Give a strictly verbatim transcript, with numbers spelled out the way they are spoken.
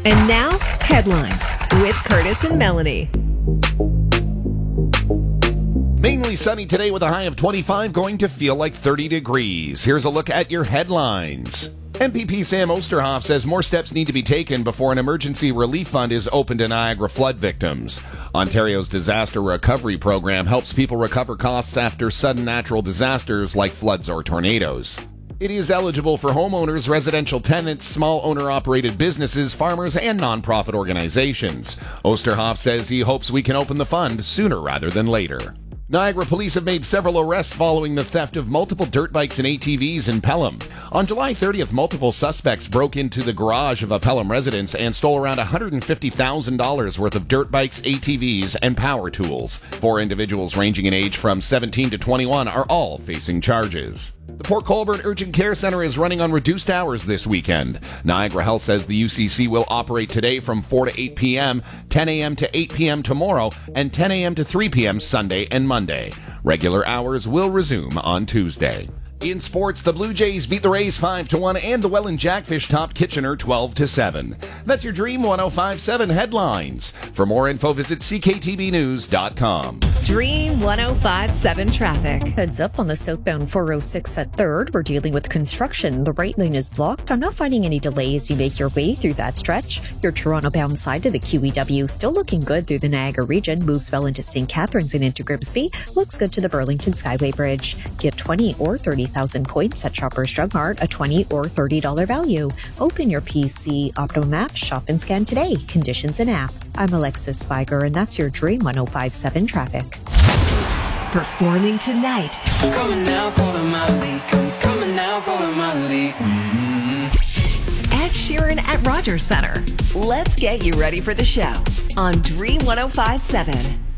And now, headlines with Curtis and Melanie. Mainly sunny today with a high of twenty-five, going to feel like thirty degrees. Here's a look at your headlines. M P P Sam Oosterhoff says more steps need to be taken before an emergency relief fund is opened to Niagara flood victims. Ontario's disaster recovery program helps people recover costs after sudden natural disasters like floods or tornadoes. It is eligible for homeowners, residential tenants, small owner-operated businesses, farmers, and nonprofit organizations. Oosterhoff says he hopes we can open the fund sooner rather than later. Niagara police have made several arrests following the theft of multiple dirt bikes and A T Vs in Pelham. On July thirtieth, multiple suspects broke into the garage of a Pelham residence and stole around one hundred fifty thousand dollars worth of dirt bikes, A T Vs, and power tools. Four individuals ranging in age from seventeen to twenty-one are all facing charges. The Port Colborne Urgent Care Center is running on reduced hours this weekend. Niagara Health says the U C C will operate today from four to eight p.m., ten a.m. to eight p.m. tomorrow, and ten a.m. to three p.m. Sunday and Monday. Regular hours will resume on Tuesday. In sports, the Blue Jays beat the Rays five to one, and the Welland Jackfish topped Kitchener twelve to seven. That's your Dream one oh five seven headlines. For more info, visit c k t b news dot com. Dream one oh five seven traffic. Heads up on the southbound four oh six at third. We're dealing with construction. The right lane is blocked. I'm not finding any delays as you make your way through that stretch. Your Toronto-bound side to the Q E W still looking good through the Niagara region. Moves well into Saint Catharines and into Grimsby. Looks good to the Burlington Skyway Bridge. Get twenty or thirty thousand points at Shoppers Drug Mart, a twenty or thirty dollars value. Open your P C Optimum app, shop and scan today. Conditions and app. I'm Alexis Spiger, and that's your Dream one oh five seven traffic. Performing tonight. I'm coming now, follow my lead. I'm coming now, follow my lead. Mm-hmm. Ed Sheeran at Rogers Center. Let's get you ready for the show on Dream one oh five seven.